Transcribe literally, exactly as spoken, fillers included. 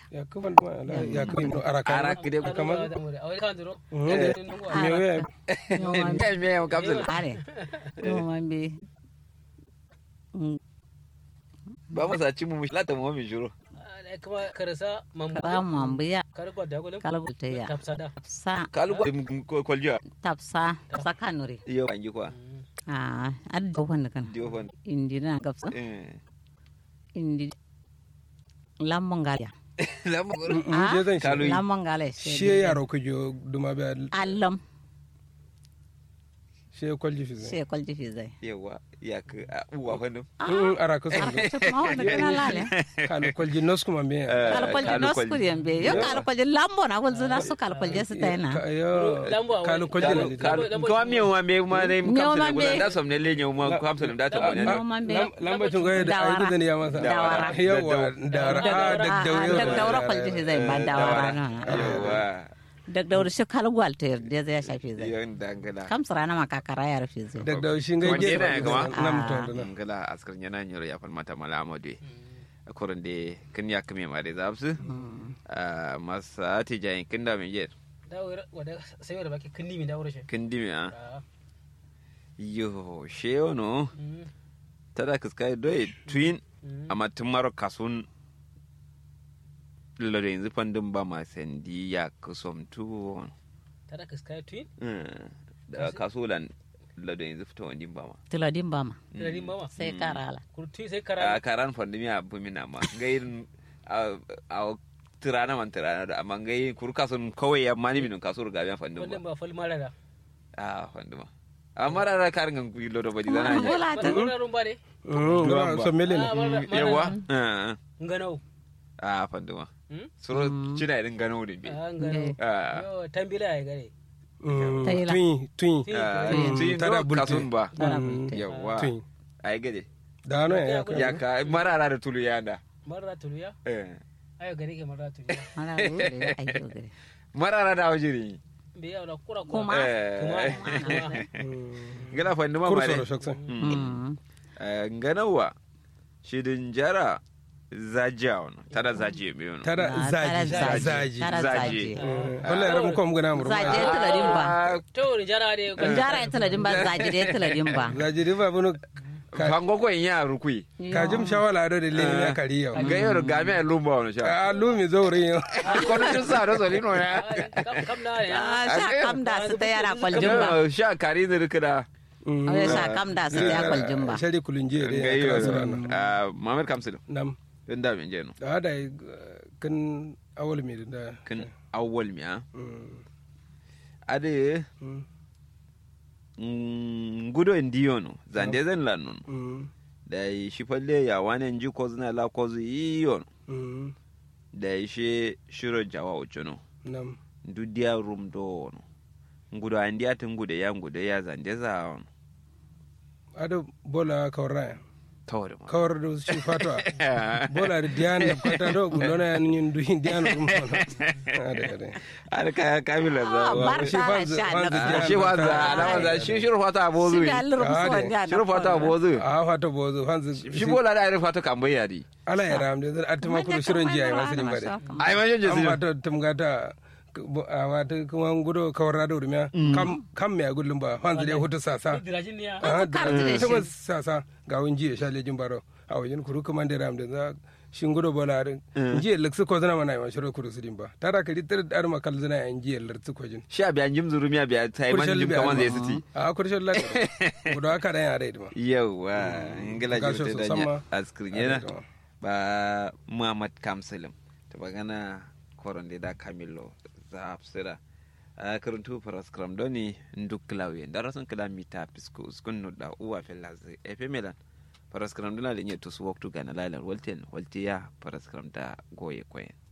ya kufan ma ya kufin araka Arak de kamar awai kan duro mewe me me kapsul are yo mambe ba mu sa ci mu lata mu mi juro kuma karasa mamu kara mambe ya kar ko da gulim kala gulte ya tapsada sa kalu ko kolja tapsa tapsa kanuri yo anji kwa ah ad do wanda kan dio fon indina gapsa eh indi lamongala lamu je zan Kalu shi lamongala she yaro ku jo duma ba allam she kwalji fi zai sai kwalji fi zai yawa ya ka uwa fandum in araka sun ma wanda kana lale kalu kwalji nos kuma me kala kwalji nos kuri yambe yo kala kwalji lambo na kwalji na su kala kwalji su taina yo kalu kwalji na kalu ko mi wa me ma ne mu Miyo kapsul ma ko me. da som ne le nyu ma kapsul da ta ne Miyo ma me. lambacin goye da Dawara. ayi da ya masa Dawara. yawa dawara ah dagdaure dagdaura kwalji fi zai ba dawara na yawa dagdaura shi kala gwalta da zai shafi zai yan dangala kam sarana ma kakara ya rufe zai dagdaure shi ga Wanda ge yana kama? na mutum da na ngala askar nyana nyoro ya fal mata mala amode akoran de kin ya kame ma de zabsu ah masa ti jayin kin da me jet da wada sai wada baki kinni mi da wura shi kin di me ah yo sheo no tada kiskai doi twin amma tun maro kasun lalo yanzu fandin ba ma sandi ya kusom tu tada kaskai twin da kasulan lado yanzu fito wani ba ma tiladin ba ma da rin mama sai karala kurtu sai a kara karan fandin ya bu mina ma gairin a tirana man tirana da amma gai kuru kasun kawai ya mani minin kasu ga biyan fandin wannan ba ba fal marara a fandin ma amma rara karin gan kuyi lodo ba di zana Kuma ya bola ta marara rumba ne mm so mele ne yawa nganau a fandin ma suro cina irin gano da bi ah nganau Ah. yo tambila ai gare Taylor. twin twin Ah, Mm. tun Tada do bulte. kasun ba Tara bulte. yawa twin ai gade da no ya ya ka marara da tulu ya da marara tuluya eh ayo gare ke marara tuluya mana gode ya aiki gode marara da wajiri be ya da kura Kuma. kuma gana fa nduma kurso mare da shaksan Mm. nganawa shidin jara zajiya wani tada zajiya mai wani tada Na, zaji tara zaji tara Zaji. zaji wallahi ran ko mu gana mu zaji ya tiladin ba to ni jara de kun jara ya tiladin ba zaji da ya tiladin ba zaji dai ba bunu fango ko in ya rukui kajim shawala do de leni ya kari yau ga yau ga mai lumba wani sha a lumi zaurin yau kono tun sa da solino ya kam kam na ne Ah, sha kam da su ta yara kwaljin ba sha kari da rikida wai sha kam da su ta yara kwaljin ba shari kulunje ga dai ya yau kira surana mamar kamsil nam din da min jeno da da kan awal mi da kin awwal miya Mm, ade mm, ngudo ndiyo no zande zan lannon mm, da shi falle ya wani ji ko zina la ko zu iyo mm, da shi shiro jawa uchono nam dudia room do no ngudo andi atin ngude ya ngude ya zande za on ado bola kawra tawre ma kawar da shi fatwa bola da diyan da kwata do gulona ya nin du diyan dum ade ade ar ka kamila za Ah, wa bar shi ta fanzu- sha fanzu na diyan shi wa da za ta- alama za shi shiro fata abozu shi da lurmusu Ah, wanda ya shiro fata abozu a fata bozo fanzu shi bola da ari fata kambaya di ala ya ram da atuma ku shirin jiya masu din bare ai ma jin an jesu fata tumgata a wata kuma gudo kawar da urmiya kam kam me gullum ba fanzu da hutu sasa dirajin ne ya a kartu da da shi. ta sasa ga wun jiya sha lejin baro a wajen kuru kuma da ram da za shin gudo bola din jiya laksu ko zana mana yawan shirin kuru su din ba ta da kari tar da makal zana yan jiya laksu ko jin sha biyan jim zurumiya biya tai man jim kaman zai siti a kurshen lada gudo aka da yare da ma yawa ingila Gasho jote so da sama. askrinyena ba Muhammad Kamsalim ta bagana koron da Camilo za afsira a karantu paraskram doni nduk klawe darason kilamita pisku skun da uwa felaz efe melan paraskram dona da nye to su waktu gana lalar walten waltiya paraskram da goye koyen